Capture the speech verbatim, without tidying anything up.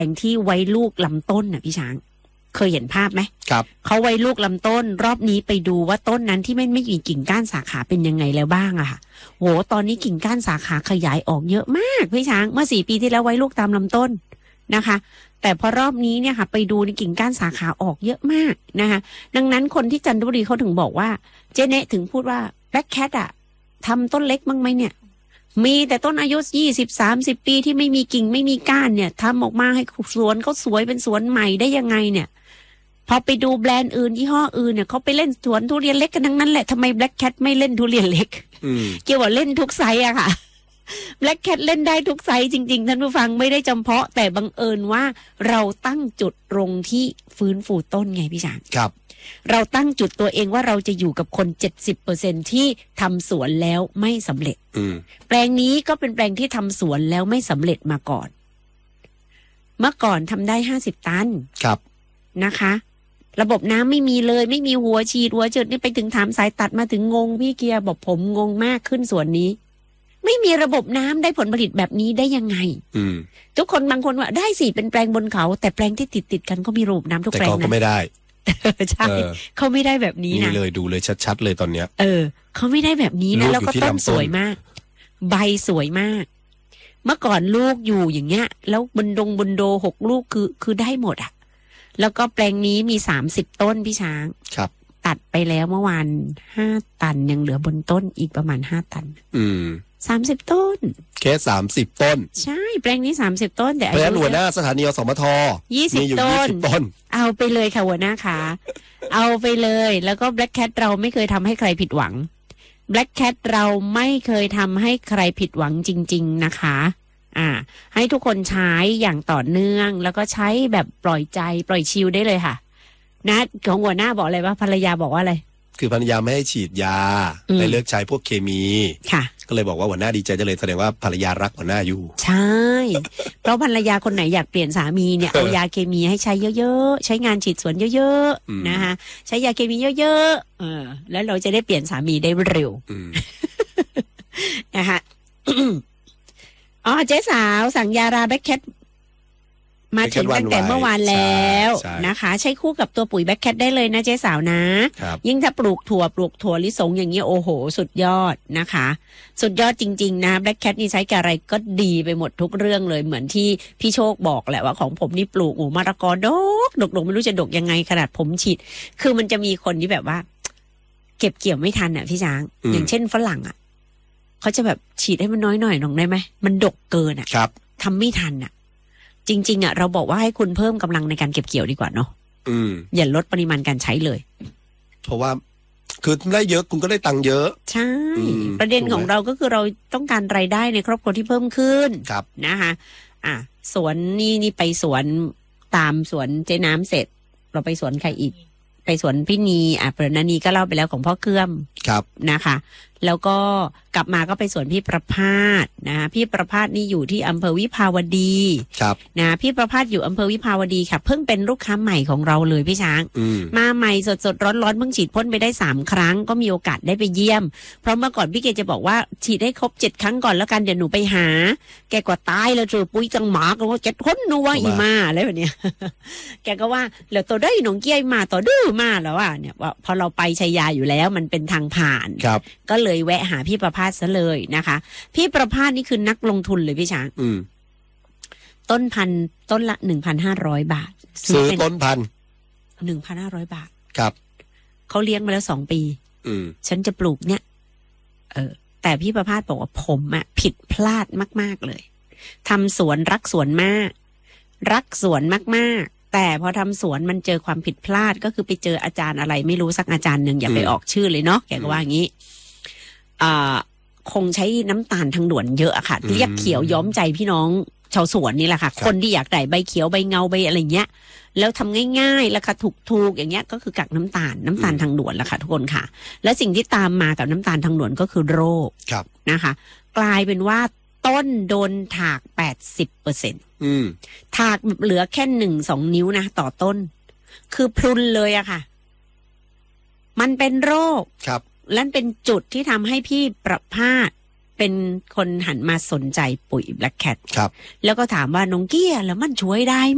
งที่ไว้ลูกลำต้นน่ะพี่ช้างเคยเห็นภาพไหมครับเขาไว้ลูกลำต้นรอบนี้ไปดูว่าต้นนั้นที่ไม่ไม่มีกิ่งก้านสาขาเป็นยังไงแล้วบ้างอะค่ะโหตอนนี้กิ่งก้านสาขาขยายออกเยอะมากพี่ช้างเมื่อสี่ปีที่แล้วไว้ลูกตามลำต้นนะคะแต่พอรอบนี้เนี่ยค่ะไปดูในกิ่งก้านสาขาออกเยอะมากนะคะดังนั้นคนที่จันทบุรีเขาถึงบอกว่าเจเนะถึงพูดว่าแบล็คแคทอะทำต้นเล็กมั้งไหมเนี่ยมีแต่ต้นอายุยี่สิบ สามสิบปีที่ไม่มีกิ่งไม่มีก้านเนี่ยทำออกมาให้สวนเขาสวยเป็นสวนใหม่ได้ยังไงเนี่ยพอไปดูแบรนด์อื่นยี่ห้ออื่นเนี่ยเขาไปเล่นสวนทุเรียนเล็กกันทั้งนั้นแหละทำไมแบล็คแคทไม่เล่นทุเรียนเล็กเกี่ยวกับเล่นทุกไซส์อะค่ะแบล็คแคทเล่นได้ทุกไซส์จริงๆท่านผู้ฟังไม่ได้จำเพาะแต่บังเอิญว่าเราตั้งจุดตรงที่ฟื้นฟูต้นไงพี่ช้างครับเราตั้งจุดตัวเองว่าเราจะอยู่กับคน เจ็ดสิบเปอร์เซ็นต์ ที่ทำสวนแล้วไม่สำเร็จแปลงนี้ก็เป็นแปลงที่ทำสวนแล้วไม่สำเร็จมาก่อนเมื่อก่อนทำได้ห้าสิบตันครับนะคะระบบน้ำไม่มีเลยไม่มีหัวฉีดหัวเจิดนี่ไปถึงถามสายตัดมาถึงงงพี่เกียร์บอกผมงงมากขึ้นสวนนี้ไม่มีระบบน้ำได้ผลผลิตแบบนี้ได้ยังไงทุกคนบางคนว่าได้สิเป็นแปลงบนเขาแต่แปลงที่ติดติดกันก็มีระบบน้ำทุกแปลงนะแต่ก็ไม่ได้ใช่เขาไม่ได้แบบนี้นะนี่เลยดูเลยชัดๆเลยตอนเนี้ยเออเขาไม่ได้แบบนี้นะแล้วก็ต้นสวยมากใบสวยมากเมื่อก่อนลูกอยู่อย่างเงี้ยแล้วบนดงบนโดหกลูกคือคือได้หมดอ่ะแล้วก็แปลงนี้มีสามสิบต้นพี่ช้างครับตัดไปแล้วเมื่อวานห้าตันยังเหลือบนต้นอีกประมาณห้าตันอืมสามสิบต้นแค่สามสิบต้นใช่แปลงนี้สามสิบต้นแต่แปลงหัวหน้าสถานีอสมทยี่สิบต้นเอาไปเลยค่ะหัวหน้าขาเอาไปเลยแล้วก็ Black Cat เราไม่เคยทำให้ใครผิดหวัง Black Cat เราไม่เคยทำให้ใครผิดหวังจริงๆนะคะอ่าให้ทุกคนใช้อย่างต่อเนื่องแล้วก็ใช้แบบปล่อยใจปล่อยชิลได้เลยค่ะนะของหัวหน้าบอกอะไรว่าภรรยาบอกว่าอะไรคือภรรยาไม่ให้ฉีดยาและเลิกใช้พวกเคมีค่ะก็เลยบอกว่าหัวหน้าดีใจจะเลยแสดงว่าภรรยารักหัวหน้าอยู่ใช่เพราะภรรยาคนไหนอยากเปลี่ยนสามีเนี่ยเอายาเคมีให้ใช้เยอะๆใช้งานฉีดสวนเยอะๆนะคะใช้ยาเคมีเยอะๆเออแล้วเราจะได้เปลี่ยนสามีได้เร็วนะคะอ๋อเจ๊สาวสั่งยาราแบล็คแคทมาถึงตั้งแต่เมื่อวานแล้วนะคะใช้คู่กับตัวปุ๋ยแบล็คแคทได้เลยนะเจ๊สาวนะยิ่งถ้าปลูกถั่วปลูกถั่วลิสงอย่างเงี้ยโอ้โหสุดยอดนะคะสุดยอดจริงๆนะแบล็คแคทนี่ใช้กับอะไรก็ดีไปหมดทุกเรื่องเลยเหมือนที่พี่โชคบอกแหละว่าของผมนี่ปลูกโอ้มะละกอดกดกดกไม่รู้จะดกยังไงขนาดผมฉีดคือมันจะมีคนที่แบบว่าเก็บเกี่ยวไม่ทันอ่ะพี่ช้างอย่างเช่นฝรั่งอ่ะเขาจะแบบฉีดให้มันน้อยหน่อยหน่อยได้ไหมมันดกเกินอ่ะทำไม่ทันอ่ะจริงๆอ่ะเราบอกว่าให้คุณเพิ่มกำลังในการเก็บเกี่ยวดีกว่าเนาะอย่าลดปริมาณการใช้เลยเพราะว่าคือได้เยอะคุณก็ได้ตังค์เยอะใช่ประเด็นของเราก็คือเราต้องการรายได้ในครอบครัวที่เพิ่มขึ้นนะคะอ่ะสวนนี่นี่ไปสวนตามสวนเจ๊น้ำเสร็จเราไปสวนใครอีกไปสวนพี่นีอ่ะเปิดนานีก็เล่าไปแล้วของพ่อเกื้อมครับนะคะแล้วก็กลับมาก็ไปสวนพี่ประภาสนะพี่ประภาสนี่อยู่ที่อำเภอวิภาวดีครับนะพี่ประภาสอยู่อำเภอวิภาวดีค่ะเพิ่งเป็นลูกค้าใหม่ของเราเลยพี่ช้างมาใหม่สดๆร้อนๆเพิ่งฉีดพ่นไปได้สามครั้งก็มีโอกาสได้ไปเยี่ยมเพราะเมื่อก่อนพี่เกจะบอกว่าฉีดให้ครบเจ็ดครั้งก่อนแล้วกันเดี๋ยวหนูไปหาแกก็ตายแล้วเจอปุ๋ยจังหมาก็ว่าเจ็ดคนนัวอีมาอะไรแบบเนี้ยแกก็ว่าแล้วตัวได้หนองเกี้ยมาต่อดื้อมาแล้วอ่ะเนี่ยว่าพอเราไปชัยยาอยู่แล้วมันเป็นทางผ่านก็เลยแวะหาพี่ประภาสซะเลยนะคะพี่ประภาสนี่คือนักลงทุนเลยพี่ช้างต้นพันต้นละหนึ่งพันห้าร้อยบาทซื้อต้นพันหนึ่งพันห้าร้อยบาทครับเขาเลี้ยงมาแล้วสองปีฉันจะปลูกเนี่ยเออแต่พี่ประภาสบอกว่าผมอะผิดพลาดมากๆเลยทำสวนรักสวนมากรักสวนมากๆแต่พอทำสวนมันเจอความผิดพลาดก็คือไปเจออาจารย์อะไรไม่รู้สักอาจารย์หนึ่งอย่าไปออกชื่อเลยเนาะแกก็ว่าอย่างนี้อ่าคงใช้น้ำตาลทางด่วนเยอะอะค่ะเรียกเขียวย้อมใจพี่น้องชาวสวนนี่แหละค่ะคนที่อยากได้ใบเขียวใบเงาใบอะไรเงี้ยแล้วทำง่ายๆราคาถูกๆอย่างเงี้ยก็คือกักน้ำตาลน้ำตาลทางด่วนแหละค่ะทุกคนค่ะและสิ่งที่ตามมากับน้ำตาลทางด่วนก็คือโรคนะคะกลายเป็นว่าต้นโดนถากแปดสิบเปอร์เซ็นต์ถากเหลือแค่หนึ่งสองนิ้วนะต่อต้นคือพรุนเลยอะค่ะมันเป็นโรคครับและเป็นจุดที่ทำให้พี่ประภาสเป็นคนหันมาสนใจปุ๋ย Black Cat ครับแล้วก็ถามว่าน้องเกี้ยแล้วมันช่วยได้